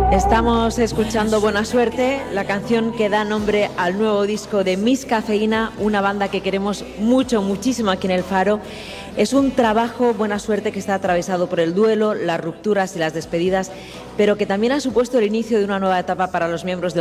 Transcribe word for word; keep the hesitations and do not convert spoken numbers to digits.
Estamos escuchando Buena Suerte, la canción que da nombre al nuevo disco de Miss Cafeína, una banda que queremos mucho, muchísimo aquí en El Faro. Es un trabajo, Buena Suerte, que está atravesado por el duelo, las rupturas y las despedidas, pero que también ha supuesto el inicio de una nueva etapa para los miembros del